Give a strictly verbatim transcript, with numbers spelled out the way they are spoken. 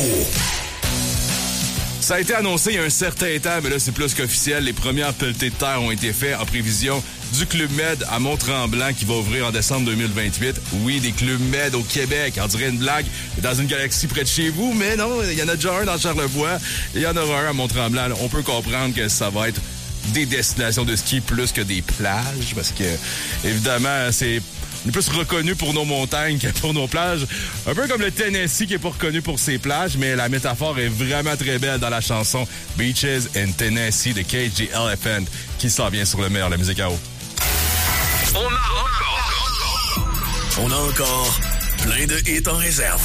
Ça a été annoncé il y a un certain temps, mais là, c'est plus qu'officiel. Les premières pelletées de terre ont été faites en prévision du Club Med à Mont-Tremblant qui va ouvrir en décembre deux mille vingt-huit. Oui, des Clubs Med au Québec. On dirait une blague dans une galaxie près de chez vous, mais non, il y en a déjà un dans Charlevoix. Il y en aura un à Mont-Tremblant. On peut comprendre que ça va être des destinations de ski plus que des plages parce que, évidemment, c'est... On est plus reconnu pour nos montagnes que pour nos plages. Un peu comme le Tennessee qui est pas reconnu pour ses plages, mais la métaphore est vraiment très belle dans la chanson Beaches in Tennessee de Cage the Elephant qui s'en vient sur le meilleur de la musique à eau. On a encore, on a encore plein de hits en réserve.